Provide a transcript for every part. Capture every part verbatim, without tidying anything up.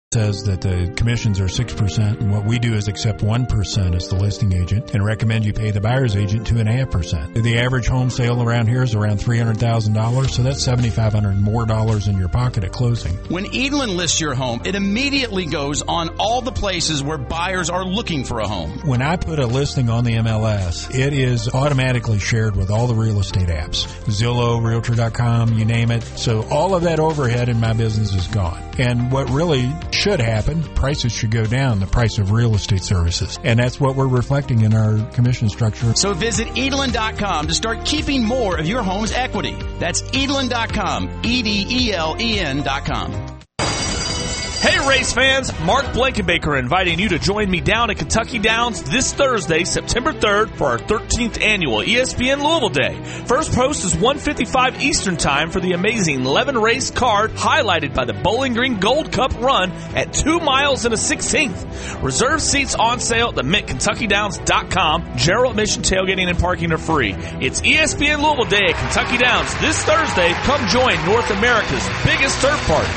says that the commissions are six percent, and what we do is accept one percent as the listing agent and recommend you pay the buyer's agent two point five percent. The average home sale around here is around three hundred thousand dollars, so that's seven thousand five hundred dollars more dollars in your pocket at closing. When Edelin lists your home, it immediately goes on all the places where buyers are looking for a home. When I put a listing on the M L S, it is automatically shared with all the real estate apps. Zillow, Realtor dot com, you name it. So all of that overhead in my business is gone. And what really should happen, prices should go down, the price of real estate services. And that's what we're reflecting in our commission structure. So visit Edelin dot com to start keeping more of your home's equity. That's Edelin dot com, E D E L E N dot com. Hey race fans, Mark Blankenbaker inviting you to join me down at Kentucky Downs this Thursday, September third for our thirteenth annual E S P N Louisville Day. First post is one fifty-five Eastern Time for the amazing eleven race card highlighted by the Bowling Green Gold Cup run at two miles and a sixteenth. Reserve seats on sale at the mint kentucky downs dot com. General admission, tailgating, and parking are free. It's E S P N Louisville Day at Kentucky Downs this Thursday. Come join North America's biggest turf party.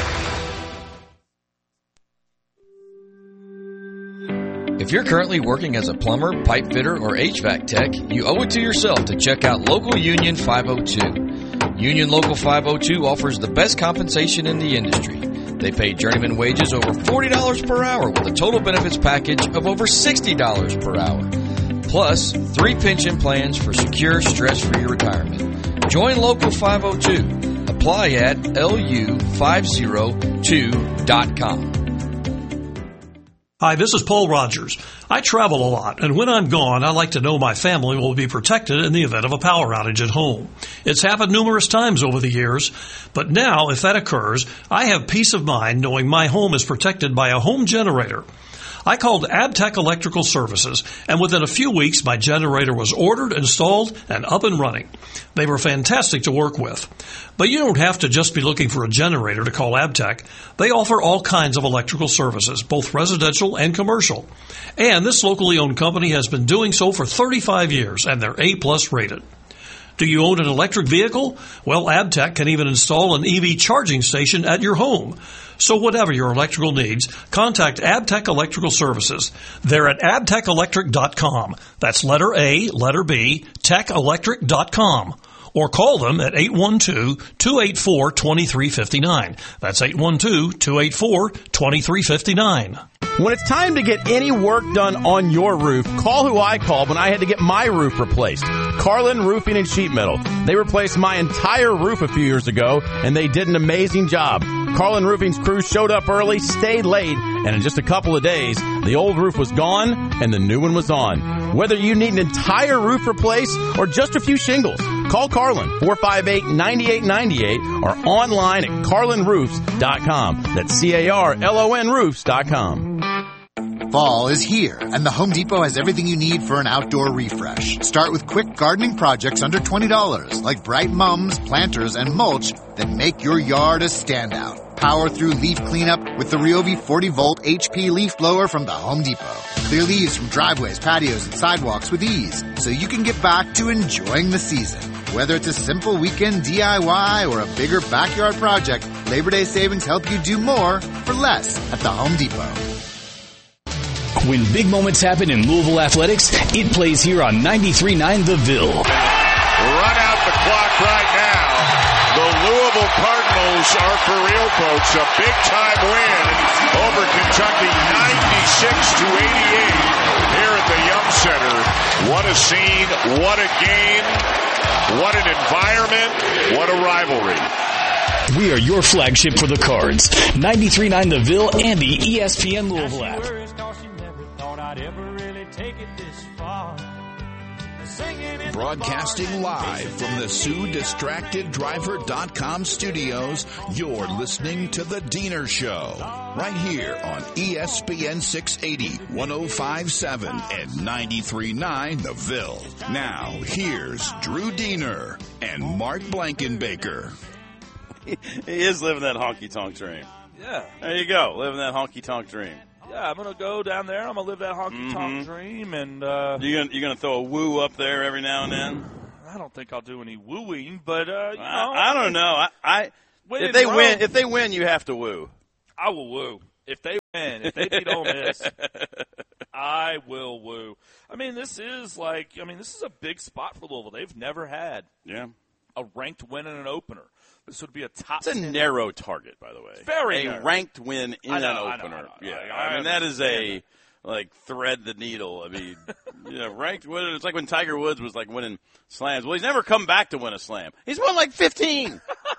If you're currently working as a plumber, pipe fitter, or H V A C tech, you owe it to yourself to check out Local Union five oh two. Union Local five oh two offers the best compensation in the industry. They pay journeyman wages over forty dollars per hour with a total benefits package of over sixty dollars per hour. Plus, three pension plans for secure, stress-free retirement. Join Local five oh two. Apply at L U five oh two dot com. Hi, this is Paul Rogers. I travel a lot, and when I'm gone, I like to know my family will be protected in the event of a power outage at home. It's happened numerous times over the years, but now, if that occurs, I have peace of mind knowing my home is protected by a home generator. I called Abtech Electrical Services, and within a few weeks, my generator was ordered, installed, and up and running. They were fantastic to work with. But you don't have to just be looking for a generator to call Abtech. They offer all kinds of electrical services, both residential and commercial. And this locally owned company has been doing so for thirty-five years, and they're A plus rated. Do you own an electric vehicle? Well, Abtech can even install an E V charging station at your home. So whatever your electrical needs, contact Abtech Electrical Services. They're at abtech electric dot com. That's letter A, letter B, tech electric dot com. Or call them at eight one two, two eight four, two three five nine. That's eight one two, two eight four, two three five nine. When it's time to get any work done on your roof, call who I called when I had to get my roof replaced. Carlin Roofing and Sheet Metal. They replaced my entire roof a few years ago, and they did an amazing job. Carlin Roofing's crew showed up early, stayed late, and in just a couple of days, the old roof was gone and the new one was on. Whether you need an entire roof replaced or just a few shingles, call Carlin, four five eight, nine eight nine eight, or online at carlin roofs dot com. That's C A R L O N roofs dot com. Fall is here, and the Home Depot has everything you need for an outdoor refresh. Start with quick gardening projects under twenty dollars, like bright mums, planters, and mulch that make your yard a standout. Power through leaf cleanup with the Ryobi forty volt H P leaf blower from the Home Depot. Clear leaves from driveways, patios, and sidewalks with ease, so you can get back to enjoying the season. Whether it's a simple weekend D I Y or a bigger backyard project, Labor Day savings help you do more for less at the Home Depot. When big moments happen in Louisville athletics, it plays here on ninety-three point nine The Ville. Run out the clock right now. The Louisville Cardinals are for real, folks. A big-time win over Kentucky, ninety-six to eighty-eight here at the Yum Center. What a scene, what a game, what an environment, what a rivalry. We are your flagship for the Cards. ninety-three point nine The Ville and the E S P N Louisville app. Broadcasting live from the Sue Distracted Driver dot com studios, you're listening to The Diener Show, right here on E S P N six eighty, one oh five point seven, and ninety-three point nine The Ville. Now, here's Drew Diener and Mark Blankenbaker. He is living that honky-tonk dream. Yeah. There you go, living that honky-tonk dream. Yeah, I'm going to go down there. I'm going to live that honky-tonk mm-hmm. dream. And uh, You're going you're gonna to throw a woo up there every now and then? I don't think I'll do any wooing, but, uh, you I, know. I don't know. I, I If they Rome, win, if they win, you have to woo. I will woo. If they win, if they beat Ole Miss, I will woo. I mean, this is like, I mean, this is a big spot for Louisville. They've never had yeah. a ranked win in an opener. This would be a top. It's a ten. narrow target, by the way. It's very a narrow. ranked win in I know, an I know, opener. I know, I know. Yeah, I I mean that is a understand like thread the needle. I mean, you know, ranked win. It's like when Tiger Woods was like winning slams. Well, he's never come back to win a slam. He's won like fifteen.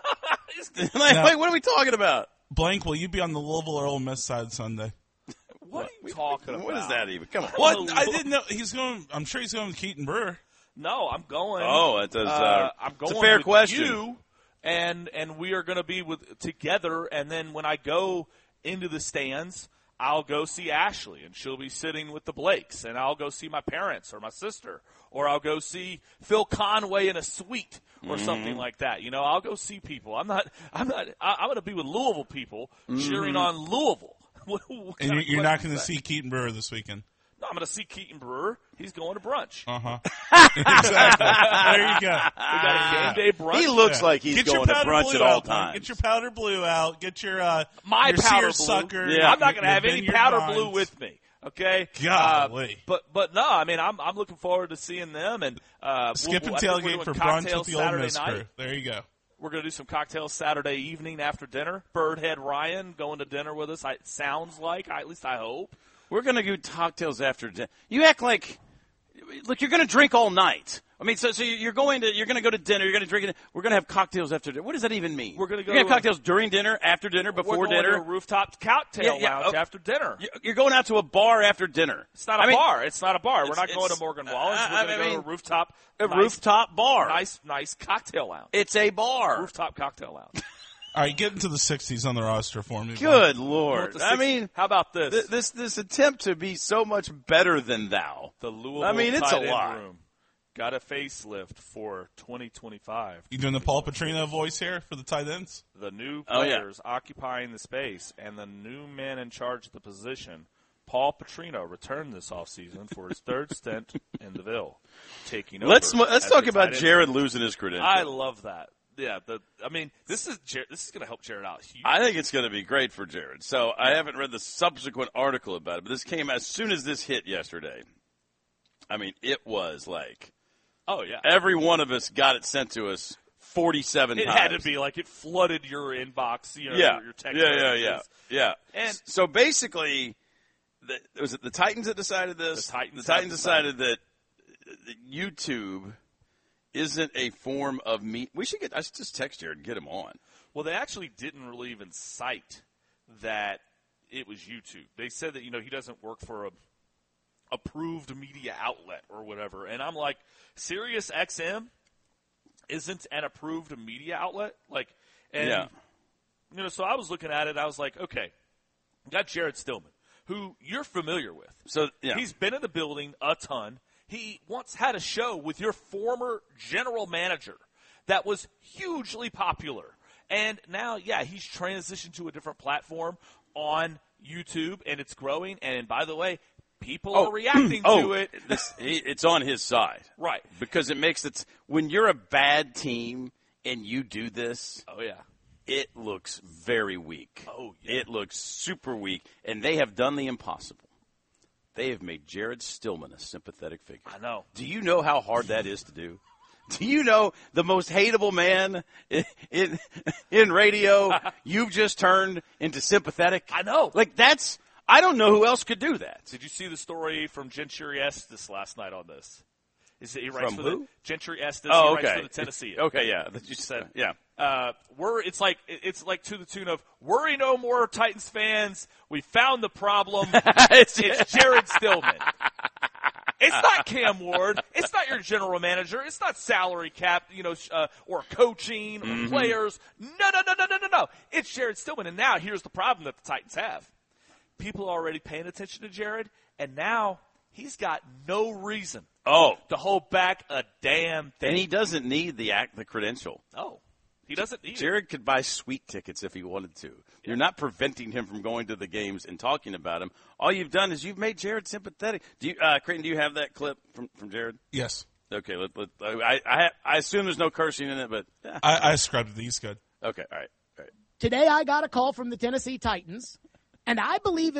like, Now, like, what are we talking about? Blank, will you be on the Louisville or Ole Miss side Sunday? What are you talking about? What is that even? Come on. What? I didn't know he's going. I'm sure he's going with Keaton Brewer. No, I'm going. Oh, it does. Uh, Uh, I'm going it's a fair with question. you, and and we are going to be with together. And then when I go into the stands, I'll go see Ashley, and she'll be sitting with the Blakes, and I'll go see my parents or my sister, or I'll go see Phil Conway in a suite or Mm-hmm. something like that. You know, I'll go see people. I'm not. I'm not. I, I'm going to be with Louisville people cheering on Louisville. What, what And kind you're, of you're not question going to is that? see Keaton Brewer this weekend. No, I'm going to see Keaton Brewer. He's going to brunch. Uh huh. Exactly. There you go. We got a game day brunch. He looks Yeah. like he's Get going your to powder brunch blue at all out, Blank. times. Get your powder blue out. Get your uh, My your powder blue. seersucker. Yeah. I'm not going to your have any vineyard powder vines. blue with me. Okay. Golly. Uh, but but no, I mean I'm I'm looking forward to seeing them and uh, Skip we'll, and I think we're tailgate doing for brunch cocktails with the Ole Saturday Miss night. crew. There you go. We're going to do some cocktails Saturday evening after dinner. Birdhead Ryan going to dinner with us. I, it sounds like, I, at least I hope. We're going to do cocktails after dinner. You act like, look, you're going to drink all night. I mean, so so you're going to you're going to go to dinner. You're going to drink it. We're going to have cocktails after dinner. What does that even mean? We're going to go You're going to to have cocktails during dinner, after dinner, before we're going dinner. to a rooftop cocktail Yeah, yeah, lounge oh. after dinner. You're going out to a bar after dinner. It's not a I mean, bar. It's not a bar. We're it's- not going it's- to Morgan Wallace. We're I- going I to go mean, to a rooftop, a nice, rooftop bar. nice, nice cocktail lounge. It's a bar. Rooftop cocktail lounge. All right, get into the sixties on the roster for me. Good What Lord. the I six- mean, how about this? th- this this attempt to be so much better than thou. The Louisville I mean, it's tight a end lot. room got a facelift for twenty twenty-five. You doing the Paul Petrino voice here for the tight ends? The new Oh, yeah. players occupying the space and the new man in charge of the position, Paul Petrino, returned this offseason for his third stint in the Ville, taking over. Let's let's as talk the about tight end. Jared losing his credentials. I love that. Yeah, the I mean, this is Jared, this is going to help Jared out huge. I think it's going to be great for Jared. So I haven't read the subsequent article about it, but this came as soon as this hit yesterday. I mean, it was like oh yeah, every one of us got it sent to us forty-seven it times. had to be like it flooded your inbox. You know, yeah, your, your text yeah, yeah, messages. yeah, yeah. And so basically, the, was it the Titans that decided this? The Titans The Titans have decided that that YouTube isn't a form of meat. We should get. I should just text Jared and get him on. Well, they actually didn't really even cite that it was YouTube. They said that, you know, he doesn't work for a approved media outlet or whatever. And I'm like, Sirius X M isn't an approved media outlet? Like, and, Yeah. you know, so I was looking at it. I was like, okay, we got Jared Stillman, who you're familiar with. So, yeah. He's been in the building a ton. He once had a show with your former general manager that was hugely popular. And now, yeah, he's transitioned to a different platform on YouTube, and it's growing. And by the way, people Oh. are reacting oh, to it. This, he, it's on his side. Right. Because it makes it, when you're a bad team and you do this, Oh, yeah. it looks very weak. Oh, yeah. It looks super weak. And they have done the impossible. They have made Jared Stillman a sympathetic figure. I know. Do you know how hard that is to do? Do you know the most hateable man in in, in radio you've just turned into sympathetic? I know. Like, that's, I don't know who else could do that. Did you see the story from Gentry Estes last night on this? Is it, he writes From for who? the Gentry Estes. Oh, he writes okay. for the Tennessee. Okay, yeah. That you said, yeah. Uh, we're it's like it's like to the tune of "Worry no more, Titans fans. We found the problem. it's, it's Jared Stillman. It's not Cam Ward. It's not your general manager. It's not salary cap, you know, uh, or coaching or Mm-hmm. players. No, no, no, no, no, no, no. It's Jared Stillman. And now here's the problem that the Titans have. People are already paying attention to Jared, and now he's got no reason Oh. to hold back a damn thing. And he doesn't need the act, the credential. Oh, he doesn't need it. Jared could buy sweet tickets if he wanted to. You're not preventing him from going to the games and talking about him. All you've done is you've made Jared sympathetic. Do you, uh, Creighton, do you have that clip from, from Jared? Yes. Okay, let, let, I, I I assume there's no cursing in it, but yeah. I, I scrubbed it. He's good. Okay, all right, all right. Today I got a call from the Tennessee Titans And I believe